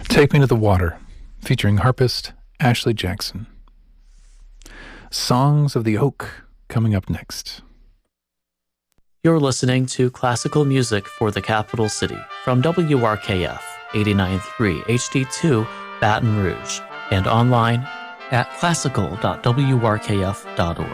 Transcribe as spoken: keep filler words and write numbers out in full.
Take Me to the Water, featuring harpist Ashley Jackson. Songs of the Oak, coming up next. You're listening to classical music for the capital city from W R K F eighty-nine point three H D two Baton Rouge and online at classical dot w r k f dot org.